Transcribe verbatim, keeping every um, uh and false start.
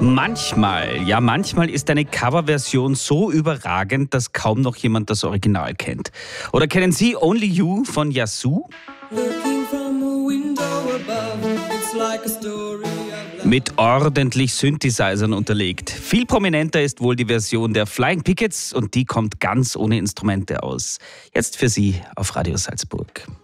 Manchmal, ja manchmal ist eine Coverversion so überragend, dass kaum noch jemand das Original kennt. Oder kennen Sie Only You von Yazoo? Mit ordentlich Synthesizern unterlegt. Viel prominenter ist wohl die Version der Flying Pickets und die kommt ganz ohne Instrumente aus. Jetzt für Sie auf Radio Salzburg.